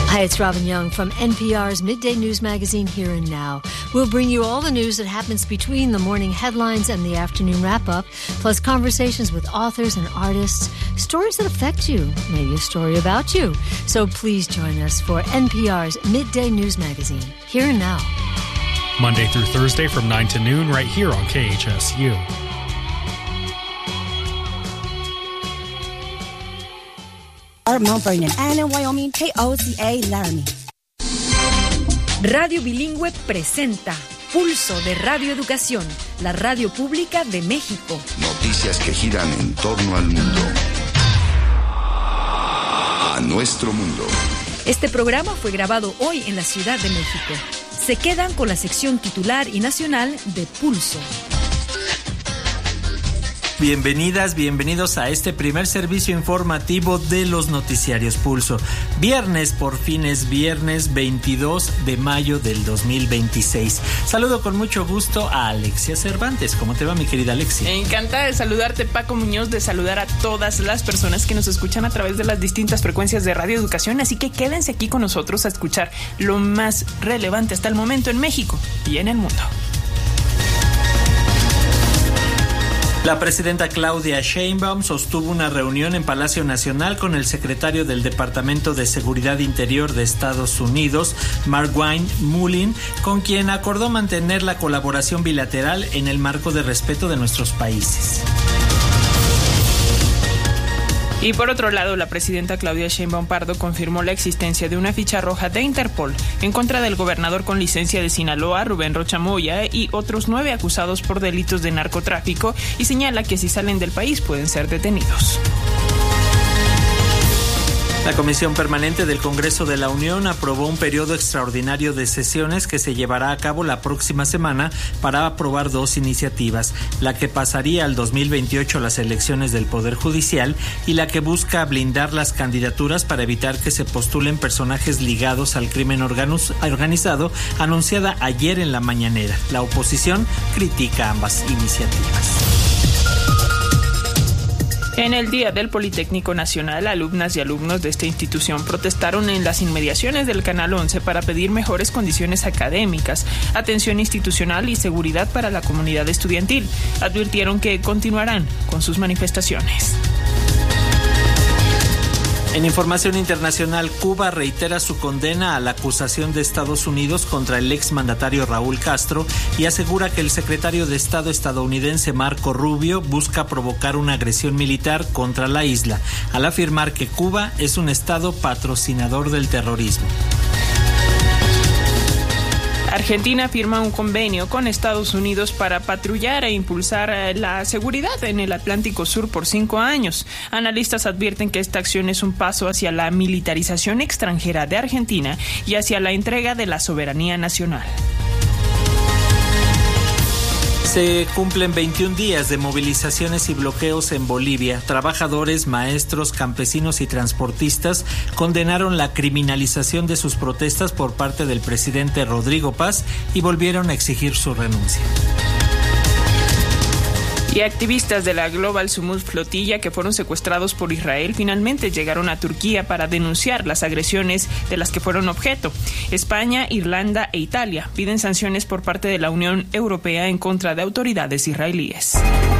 Hi, it's Robin Young from NPR's Midday News Magazine, Here and Now. We'll bring you all the news that happens between the morning headlines and the afternoon wrap-up, plus conversations with authors and artists, stories that affect you, maybe a story about you. So please join us for NPR's Midday News Magazine, Here and Now. Monday through Thursday from 9 to noon right here on KHSU. Mount Vernon, and in Wyoming, KOCA Laramie. Radio Bilingüe presenta Pulso de Radio Educación, la radio pública de México. Noticias que giran en torno al mundo. A nuestro mundo. Este programa fue grabado hoy en la Ciudad de México. Se quedan con la sección titular y nacional de Pulso. Bienvenidas, bienvenidos a este primer servicio informativo de los noticiarios Pulso. Viernes, por fin es viernes 22 de mayo del 2026. Saludo con mucho gusto a Alexia Cervantes. ¿Cómo te va, mi querida Alexia? Encantada de saludarte, Paco Muñoz, de saludar a todas las personas que nos escuchan a través de las distintas frecuencias de Radio Educación. Así que quédense aquí con nosotros a escuchar lo más relevante hasta el momento en México y en el mundo. La presidenta Claudia Sheinbaum sostuvo una reunión en Palacio Nacional con el secretario del Departamento de Seguridad Interior de Estados Unidos, Markwayne Mullin, con quien acordó mantener la colaboración bilateral en el marco de respeto de nuestros países. Y por otro lado, la presidenta Claudia Sheinbaum Pardo confirmó la existencia de una ficha roja de Interpol en contra del gobernador con licencia de Sinaloa, Rubén Rocha Moya, y otros 9 acusados por delitos de narcotráfico, y señala que si salen del país pueden ser detenidos. La Comisión Permanente del Congreso de la Unión aprobó un periodo extraordinario de sesiones que se llevará a cabo la próxima semana para aprobar 2 iniciativas, la que pasaría al 2028 las elecciones del Poder Judicial y la que busca blindar las candidaturas para evitar que se postulen personajes ligados al crimen organizado, anunciada ayer en la mañanera. La oposición critica ambas iniciativas. En el Día del Politécnico Nacional, alumnas y alumnos de esta institución protestaron en las inmediaciones del Canal 11 para pedir mejores condiciones académicas, atención institucional y seguridad para la comunidad estudiantil. Advirtieron que continuarán con sus manifestaciones. En información internacional, Cuba reitera su condena a la acusación de Estados Unidos contra el exmandatario Raúl Castro y asegura que el secretario de Estado estadounidense Marco Rubio busca provocar una agresión militar contra la isla, al afirmar que Cuba es un estado patrocinador del terrorismo. Argentina firma un convenio con Estados Unidos para patrullar e impulsar la seguridad en el Atlántico Sur por 5 años. Analistas advierten que esta acción es un paso hacia la militarización extranjera de Argentina y hacia la entrega de la soberanía nacional. Se cumplen 21 días de movilizaciones y bloqueos en Bolivia. Trabajadores, maestros, campesinos y transportistas condenaron la criminalización de sus protestas por parte del presidente Rodrigo Paz y volvieron a exigir su renuncia. Y activistas de la Global Sumud flotilla que fueron secuestrados por Israel finalmente llegaron a Turquía para denunciar las agresiones de las que fueron objeto. España, Irlanda e Italia piden sanciones por parte de la Unión Europea en contra de autoridades israelíes.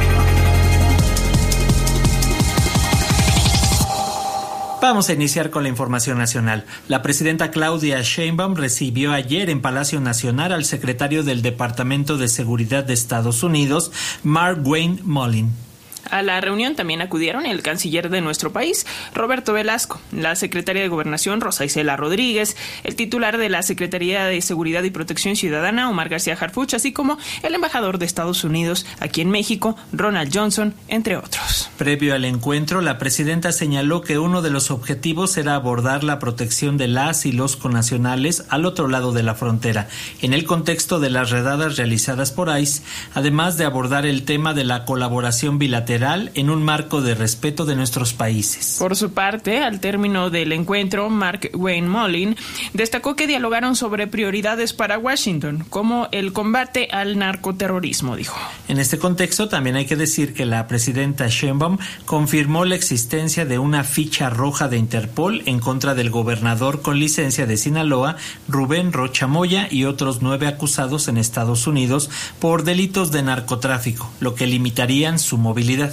Vamos a iniciar con la información nacional. La presidenta Claudia Sheinbaum recibió ayer en Palacio Nacional al secretario del Departamento de Seguridad de Estados Unidos, Markwayne Mullin. A la reunión también acudieron el canciller de nuestro país, Roberto Velasco, la secretaria de Gobernación, Rosa Isela Rodríguez, el titular de la Secretaría de Seguridad y Protección Ciudadana, Omar García Harfuch, así como el embajador de Estados Unidos aquí en México, Ronald Johnson, entre otros. Previo al encuentro, la presidenta señaló que uno de los objetivos era abordar la protección de las y los connacionales al otro lado de la frontera, en el contexto de las redadas realizadas por ICE, además de abordar el tema de la colaboración bilateral bilateral en un marco de respeto de nuestros países. Por su parte, al término del encuentro, Mark Wayne-Mollin destacó que dialogaron sobre prioridades para Washington, como el combate al narcoterrorismo, dijo. En este contexto, también hay que decir que la presidenta Sheinbaum confirmó la existencia de una ficha roja de Interpol en contra del gobernador con licencia de Sinaloa, Rubén Rocha Moya, y otros 9 acusados en Estados Unidos por delitos de narcotráfico, lo que limitarían su movilidad.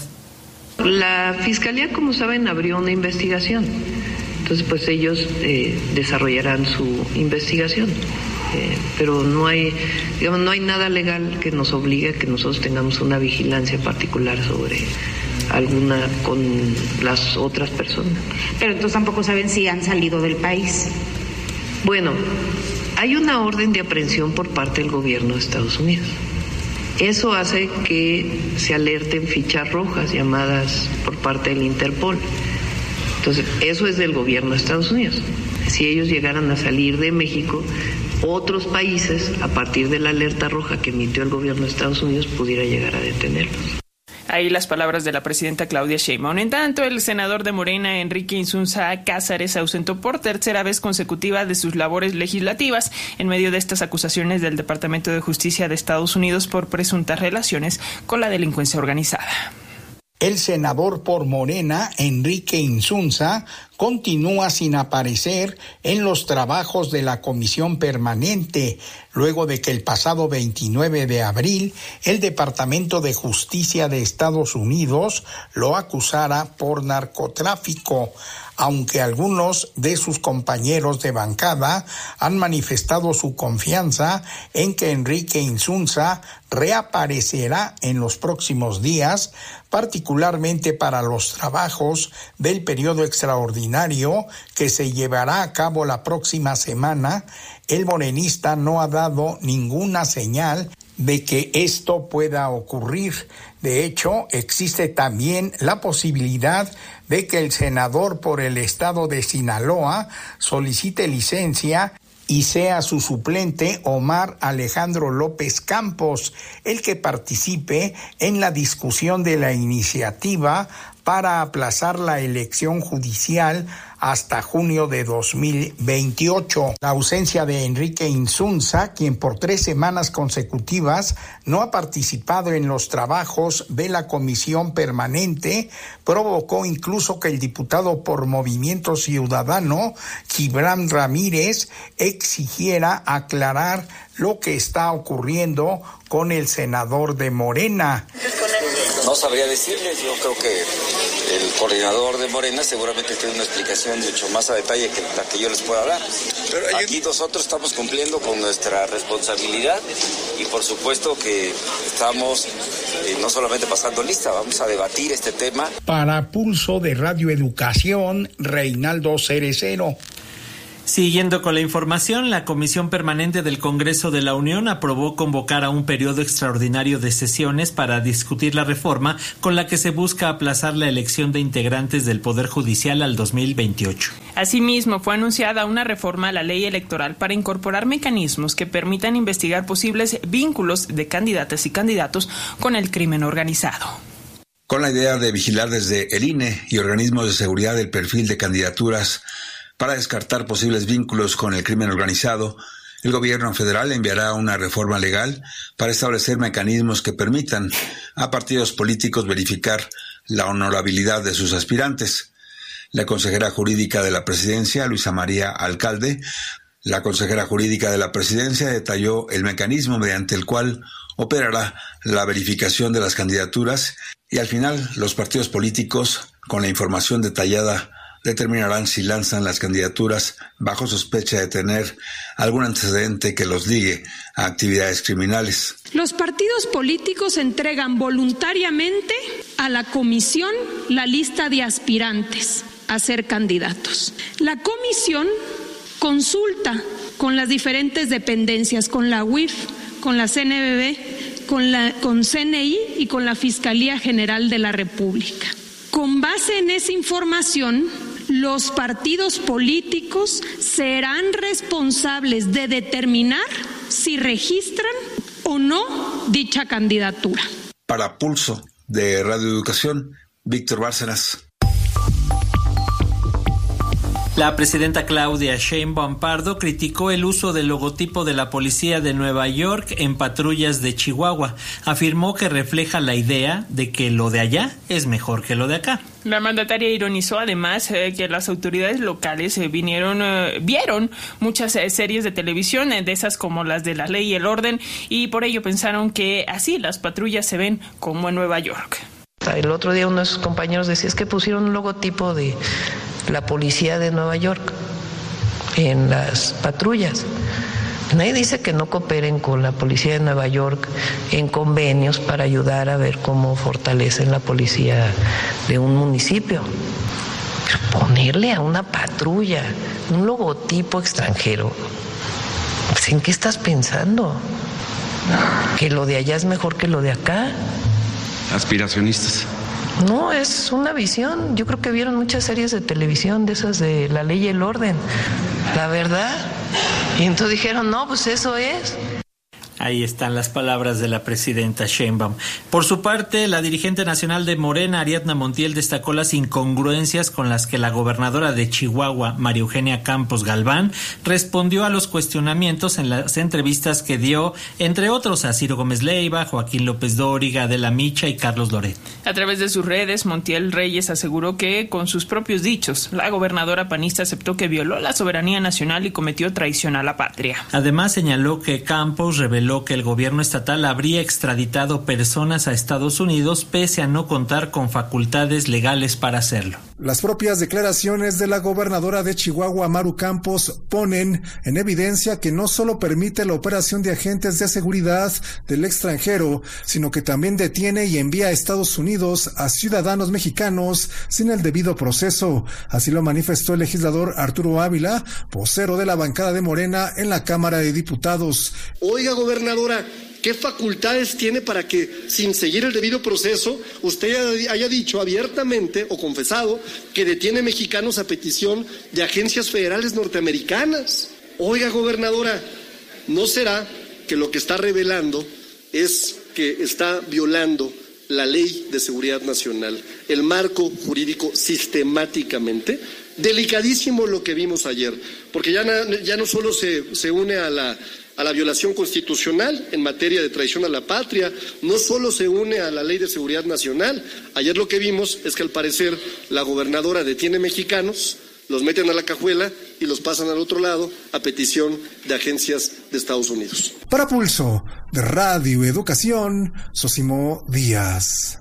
La Fiscalía, como saben, abrió una investigación. Entonces, pues ellos desarrollarán su investigación. Pero no hay nada legal que nos obligue a que nosotros tengamos una vigilancia particular sobre alguna con las otras personas. Pero entonces tampoco saben si han salido del país. Bueno, hay una orden de aprehensión por parte del gobierno de Estados Unidos. Eso hace que se alerten fichas rojas llamadas por parte del Interpol. Entonces, eso es del gobierno de Estados Unidos. Si ellos llegaran a salir de México, otros países, a partir de la alerta roja que emitió el gobierno de Estados Unidos, pudiera llegar a detenerlos. Ahí las palabras de la presidenta Claudia Sheinbaum. En tanto, el senador de Morena, Enrique Insunza Cázares, se ausentó por tercera vez consecutiva de sus labores legislativas en medio de estas acusaciones del Departamento de Justicia de Estados Unidos por presuntas relaciones con la delincuencia organizada. El senador por Morena, Enrique Insunza, continúa sin aparecer en los trabajos de la comisión permanente, luego de que el pasado 29 de abril el Departamento de Justicia de Estados Unidos lo acusara por narcotráfico. Aunque algunos de sus compañeros de bancada han manifestado su confianza en que Enrique Insunza reaparecerá en los próximos días, particularmente para los trabajos del periodo extraordinario que se llevará a cabo la próxima semana, el morenista no ha dado ninguna señal de que esto pueda ocurrir. De hecho, existe también la posibilidad de que el senador por el estado de Sinaloa solicite licencia y sea su suplente Omar Alejandro López Campos el que participe en la discusión de la iniciativa para aplazar la elección judicial hasta junio de 2028. La ausencia de Enrique Insunza, quien por 3 semanas consecutivas no ha participado en los trabajos de la comisión permanente, provocó incluso que el diputado por Movimiento Ciudadano, Gibran Ramírez, exigiera aclarar lo que está ocurriendo con el senador de Morena. No sabría decirles, yo creo que el coordinador de Morena seguramente tiene una explicación mucho más a detalle que la que yo les pueda dar. Pero aquí nosotros estamos cumpliendo con nuestra responsabilidad y por supuesto que estamos no solamente pasando lista, vamos a debatir este tema. Para Pulso de Radio Educación, Reinaldo Cerecero. Siguiendo con la información, la Comisión Permanente del Congreso de la Unión aprobó convocar a un periodo extraordinario de sesiones para discutir la reforma con la que se busca aplazar la elección de integrantes del Poder Judicial al 2028. Asimismo, fue anunciada una reforma a la ley electoral para incorporar mecanismos que permitan investigar posibles vínculos de candidatas y candidatos con el crimen organizado. Con la idea de vigilar desde el INE y organismos de seguridad el perfil de candidaturas para descartar posibles vínculos con el crimen organizado, el gobierno federal enviará una reforma legal para establecer mecanismos que permitan a partidos políticos verificar la honorabilidad de sus aspirantes. La consejera jurídica de la presidencia, Luisa María Alcalde, detalló el mecanismo mediante el cual operará la verificación de las candidaturas y al final los partidos políticos, con la información detallada, determinarán si lanzan las candidaturas bajo sospecha de tener algún antecedente que los ligue a actividades criminales. Los partidos políticos entregan voluntariamente a la comisión la lista de aspirantes a ser candidatos. La comisión consulta con las diferentes dependencias, con la UIF, con la CNBB, con CNI y con la Fiscalía General de la República. Con base en esa información, los partidos políticos serán responsables de determinar si registran o no dicha candidatura. Para Pulso de Radio Educación, Víctor Bárcenas. La presidenta Claudia Sheinbaum Pardo criticó el uso del logotipo de la policía de Nueva York en patrullas de Chihuahua. Afirmó que refleja la idea de que lo de allá es mejor que lo de acá. La mandataria ironizó además que las autoridades locales vieron muchas series de televisión, de esas como las de La Ley y el Orden, y por ello pensaron que así las patrullas se ven como en Nueva York. El otro día unos compañeros decían que pusieron un logotipo de la policía de Nueva York en las patrullas. Nadie dice que no cooperen con la policía de Nueva York en convenios para ayudar a ver cómo fortalecen la policía de un municipio. Pero ponerle a una patrulla un logotipo extranjero, pues, ¿en qué estás pensando? ¿Que lo de allá es mejor que lo de acá? Aspiracionistas. No, es una visión. Yo creo que vieron muchas series de televisión de esas de La Ley y el Orden, la verdad. Y entonces dijeron, no, pues eso es. Ahí están las palabras de la presidenta Sheinbaum. Por su parte, la dirigente nacional de Morena, Ariadna Montiel, destacó las incongruencias con las que la gobernadora de Chihuahua, María Eugenia Campos Galván, respondió a los cuestionamientos en las entrevistas que dio, entre otros, a Ciro Gómez Leiva, Joaquín López Dóriga, Adela Micha y Carlos Loret. A través de sus redes, Montiel Reyes aseguró que, con sus propios dichos, la gobernadora panista aceptó que violó la soberanía nacional y cometió traición a la patria. Además, señaló que Campos reveló que el gobierno estatal habría extraditado personas a Estados Unidos pese a no contar con facultades legales para hacerlo. Las propias declaraciones de la gobernadora de Chihuahua, Maru Campos, ponen en evidencia que no solo permite la operación de agentes de seguridad del extranjero, sino que también detiene y envía a Estados Unidos a ciudadanos mexicanos sin el debido proceso. Así lo manifestó el legislador Arturo Ávila, vocero de la bancada de Morena en la Cámara de Diputados. Oiga, gobernadora, ¿qué facultades tiene para que, sin seguir el debido proceso, usted haya dicho abiertamente o confesado que detiene mexicanos a petición de agencias federales norteamericanas? Oiga, gobernadora, ¿no será que lo que está revelando es que está violando la Ley de Seguridad Nacional, el marco jurídico sistemáticamente? Delicadísimo lo que vimos ayer, porque ya no solo se une a la violación constitucional en materia de traición a la patria, no solo se une a la Ley de Seguridad Nacional. Ayer lo que vimos es que al parecer la gobernadora detiene mexicanos, los meten a la cajuela y los pasan al otro lado a petición de agencias de Estados Unidos. Para Pulso de Radio Educación, Sosimo Díaz.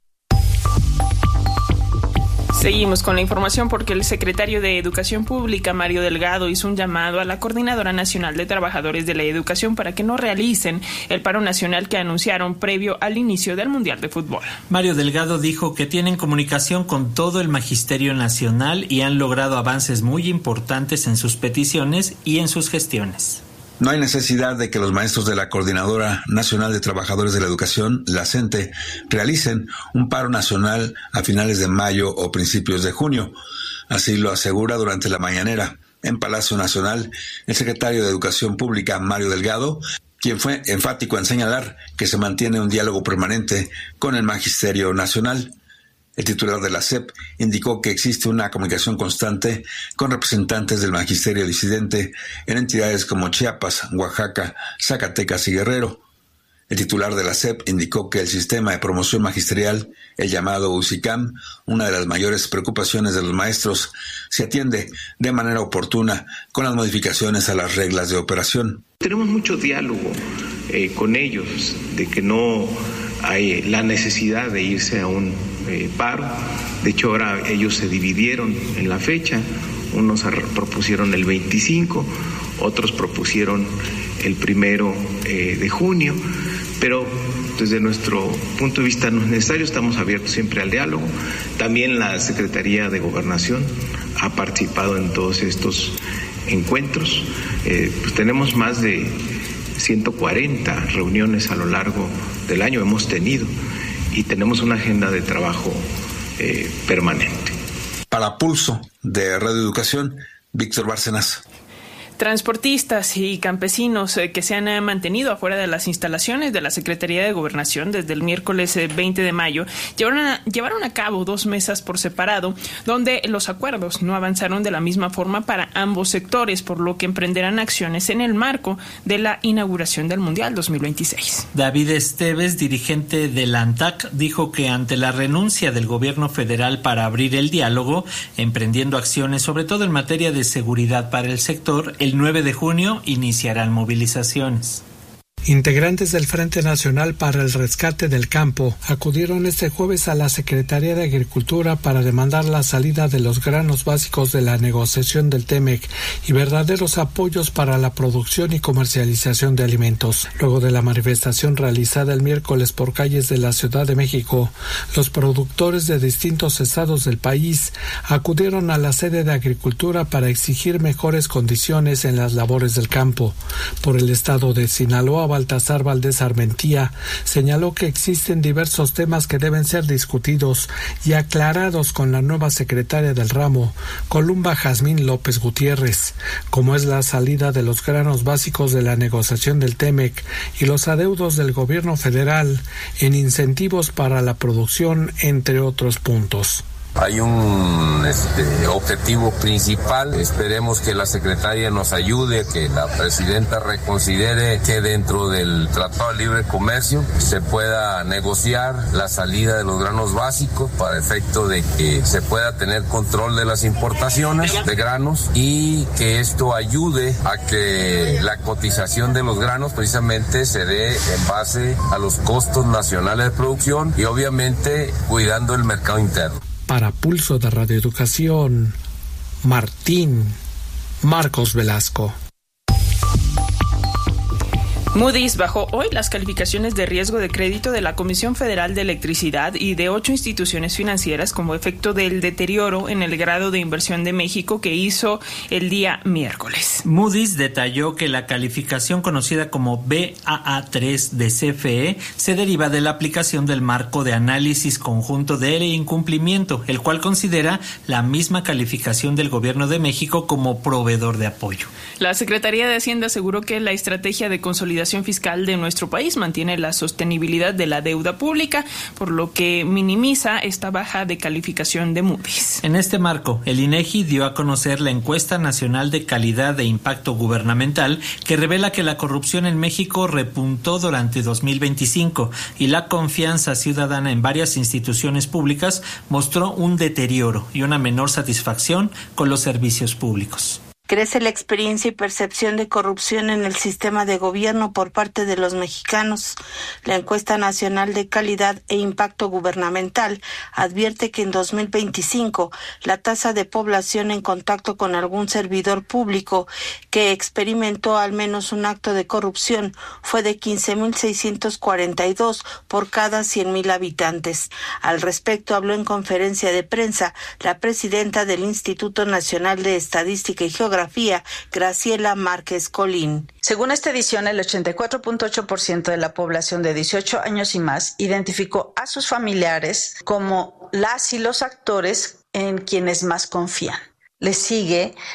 Seguimos con la información porque el secretario de Educación Pública, Mario Delgado, hizo un llamado a la Coordinadora Nacional de Trabajadores de la Educación para que no realicen el paro nacional que anunciaron previo al inicio del Mundial de Fútbol. Mario Delgado dijo que tienen comunicación con todo el Magisterio Nacional y han logrado avances muy importantes en sus peticiones y en sus gestiones. No hay necesidad de que los maestros de la Coordinadora Nacional de Trabajadores de la Educación, la CENTE, realicen un paro nacional a finales de mayo o principios de junio. Así lo asegura durante la mañanera en Palacio Nacional el secretario de Educación Pública, Mario Delgado, quien fue enfático en señalar que se mantiene un diálogo permanente con el Magisterio Nacional. El titular de la SEP indicó que existe una comunicación constante con representantes del magisterio disidente en entidades como Chiapas, Oaxaca, Zacatecas y Guerrero. El titular de la SEP indicó que el sistema de promoción magisterial, el llamado UCICAM, una de las mayores preocupaciones de los maestros, se atiende de manera oportuna con las modificaciones a las reglas de operación. Tenemos mucho diálogo con ellos, de que no hay la necesidad de irse a un paro. De hecho, ahora ellos se dividieron en la fecha. Unos propusieron el 25, otros propusieron el 1 de junio, pero desde nuestro punto de vista no es necesario, estamos abiertos siempre al diálogo. También la Secretaría de Gobernación ha participado en todos estos encuentros. Pues tenemos más de 140 reuniones a lo largo del año, hemos tenido, y tenemos una agenda de trabajo permanente. Para Pulso de Radio Educación, Víctor Bárcenas. Transportistas y campesinos que se han mantenido afuera de las instalaciones de la Secretaría de Gobernación desde el miércoles 20 de mayo llevaron a cabo 2 mesas por separado, donde los acuerdos no avanzaron de la misma forma para ambos sectores, por lo que emprenderán acciones en el marco de la inauguración del Mundial 2026. David Esteves, dirigente del ANTAC, dijo que ante la renuncia del gobierno federal para abrir el diálogo, emprendiendo acciones sobre todo en materia de seguridad para el sector, el 9 de junio iniciarán movilizaciones. Integrantes del Frente Nacional para el Rescate del Campo acudieron este jueves a la Secretaría de Agricultura para demandar la salida de los granos básicos de la negociación del TEMEC y verdaderos apoyos para la producción y comercialización de alimentos. Luego de la manifestación realizada el miércoles por calles de la Ciudad de México, los productores de distintos estados del país acudieron a la sede de Agricultura para exigir mejores condiciones en las labores del campo. Por el estado de Sinaloa, Baltasar Valdés Armentía señaló que existen diversos temas que deben ser discutidos y aclarados con la nueva secretaria del ramo, Columba Jazmín López Gutiérrez, como es la salida de los granos básicos de la negociación del TEMEC y los adeudos del gobierno federal en incentivos para la producción, entre otros puntos. Hay un objetivo principal. Esperemos que la secretaria nos ayude, que la presidenta reconsidere que dentro del Tratado de Libre Comercio se pueda negociar la salida de los granos básicos para efecto de que se pueda tener control de las importaciones de granos y que esto ayude a que la cotización de los granos precisamente se dé en base a los costos nacionales de producción y obviamente cuidando el mercado interno. Para Pulso de Radio Educación, Marcos Velasco. Moody's bajó hoy las calificaciones de riesgo de crédito de la Comisión Federal de Electricidad y de 8 instituciones financieras como efecto del deterioro en el grado de inversión de México que hizo el día miércoles. Moody's detalló que la calificación conocida como Baa3 de CFE se deriva de la aplicación del marco de análisis conjunto de incumplimiento, el cual considera la misma calificación del Gobierno de México como proveedor de apoyo. La Secretaría de Hacienda aseguró que la estrategia de consolidación fiscal de nuestro país mantiene la sostenibilidad de la deuda pública, por lo que minimiza esta baja de calificación de Moody's. En este marco, el INEGI dio a conocer la encuesta nacional de calidad e impacto gubernamental que revela que la corrupción en México repuntó durante 2025 y la confianza ciudadana en varias instituciones públicas mostró un deterioro y una menor satisfacción con los servicios públicos. Crece la experiencia y percepción de corrupción en el sistema de gobierno por parte de los mexicanos. La encuesta nacional de calidad e impacto gubernamental advierte que en 2025 la tasa de población en contacto con algún servidor público que experimentó al menos un acto de corrupción fue de 15,642 por cada 100,000 habitantes. Al respecto habló en conferencia de prensa la presidenta del Instituto Nacional de Estadística y Geografía, Graciela Márquez Colín. Según esta edición, el 84.8% de la población de 18 años y más identificó a sus familiares como las y los actores en quienes más confían. Le sigue